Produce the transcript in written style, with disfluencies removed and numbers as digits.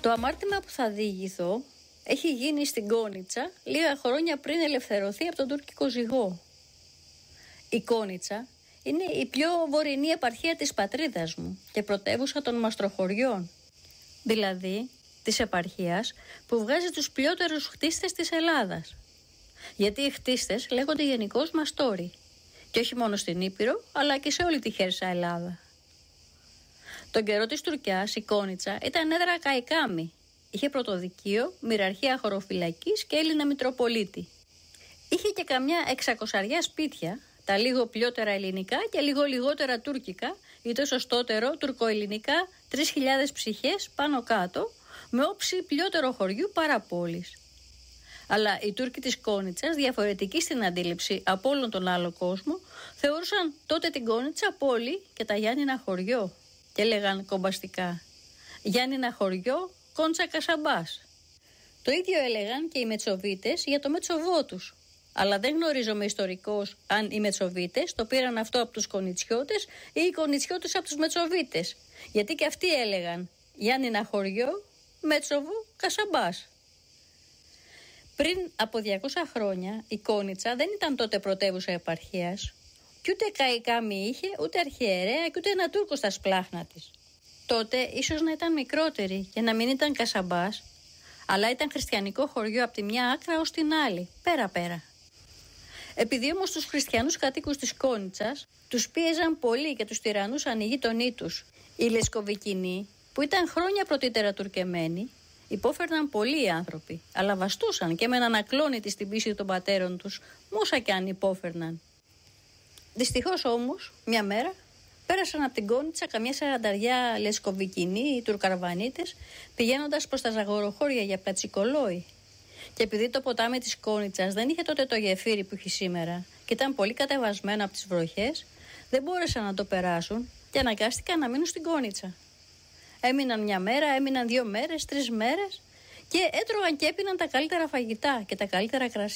Το αμάρτημα που θα διηγηθώ έχει γίνει στην Κόνιτσα λίγα χρόνια πριν ελευθερωθεί από τον τουρκικό ζυγό. Η Κόνιτσα είναι η πιο βορεινή επαρχία της πατρίδας μου και πρωτεύουσα των μαστροχωριών, δηλαδή της επαρχίας που βγάζει τους πλειότερους χτίστες της Ελλάδας. Γιατί οι χτίστες λέγονται γενικώς μαστόροι και όχι μόνο στην Ήπειρο αλλά και σε όλη τη χέρσα Ελλάδα. Τον καιρό της Τουρκιάς η Κόνιτσα ήταν έδρα Καϊκάμι. Είχε πρωτοδικείο, μοιραρχία χωροφυλακής και Έλληνα Μητροπολίτη. Είχε και καμιά 600 σπίτια, τα λίγο πλειότερα ελληνικά και λίγο λιγότερα τουρκικά, ή το σωστότερο τουρκοελληνικά 3.000 ψυχές πάνω κάτω, με όψη πλειότερο χωριού παρά πόλης. Αλλά οι Τούρκοι της Κόνιτσας, διαφορετικοί στην αντίληψη από όλον τον άλλο κόσμο, θεωρούσαν τότε την Κόνιτσα πόλη και τα Γιάννηνα χωριό και έλεγαν κομπαστικά «Γιάννηνα χωριό, Κόντσα Κασαμπάς». Το ίδιο έλεγαν και οι Μετσοβίτες για το Μετσοβό τους. Αλλά δεν γνωρίζομαι ιστορικώς αν οι Μετσοβίτες το πήραν αυτό από τους Κονιτσιώτες ή οι Κονιτσιώτες από τους Μετσοβίτες. Γιατί και αυτοί έλεγαν Γιάννηνα χωριό, Μέτσοβο, Κασαμπάς. Πριν από 200 χρόνια η Κόνιτσα δεν ήταν τότε πρωτεύουσα επαρχίας και ούτε Καϊκάμι είχε, ούτε αρχιερέα και ούτε ένα Τούρκο στα σπλάχνα της. Τότε ίσως να ήταν μικρότερη και να μην ήταν Κασαμπάς, αλλά ήταν χριστιανικό χωριό από τη μια άκρα ως την άλλη, πέρα-πέρα. Επειδή όμως τους χριστιανούς κατοίκους της Κόνιτσας τους πίεζαν πολύ και τους τυραννούσαν οι γείτονοί τους, οι Λεσκοβικινοί, που ήταν χρόνια πρωτήτερα τουρκεμένοι, υπόφερναν πολλοί οι άνθρωποι, αλλά βαστούσαν και έμεναν ακλόνητοι στην πίστη των πατέρων τους, όσα κι αν υπόφερναν. Δυστυχώς όμως, μια μέρα, πέρασαν από την Κόνιτσα καμιά 40 Λεσκοβικινοί ή Τουρκαρβανίτες, πηγαίνοντας προς τα Ζαγοροχώρια για πλατσικολόι. Και επειδή το ποτάμι της Κόνιτσας δεν είχε τότε το γεφύρι που έχει σήμερα και ήταν πολύ κατεβασμένο από τις βροχές, δεν μπόρεσαν να το περάσουν και αναγκάστηκαν να μείνουν στην Κόνιτσα. Έμειναν μια μέρα, έμειναν 2 μέρες, 3 μέρες και έτρωγαν και έπιναν τα καλύτερα φαγητά και τα καλύτερα κρασιά.